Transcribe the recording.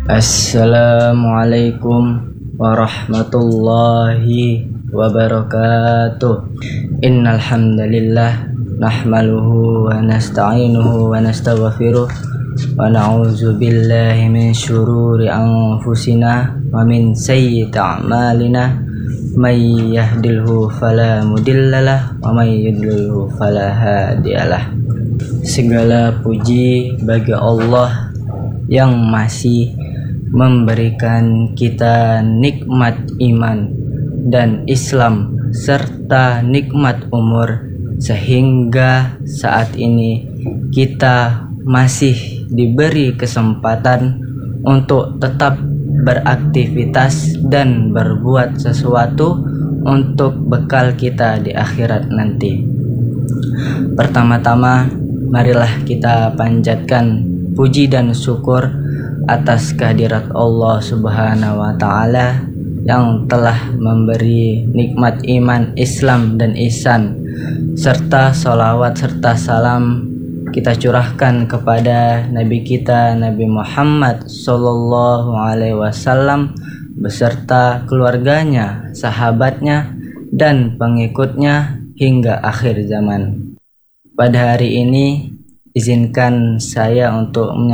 Assalamualaikum warahmatullahi wabarakatuh. Innal hamdalillah nahmaluhu wa nasta'inuhu wa nastaghfiruh wa na'udzu billahi min syururi anfusina wa min sayyiati a'malina. May yahdihillahu fala mudhillalah wa may yudlilhu fala hadiyalah. Segala puji bagi Allah yang masih memberikan kita nikmat iman dan Islam serta nikmat umur, sehingga saat ini kita masih diberi kesempatan untuk tetap beraktivitas dan berbuat sesuatu untuk bekal kita di akhirat nanti. Pertama-tama, marilah kita panjatkan puji dan syukur atas kehadirat Allah Subhanahu wa Ta'ala yang telah memberi nikmat iman, Islam dan ihsan, serta salawat serta salam kita curahkan kepada Nabi kita Nabi Muhammad Sallallahu Alaihi Wasallam beserta keluarganya, sahabatnya dan pengikutnya hingga akhir zaman. Pada hari ini izinkan saya untuk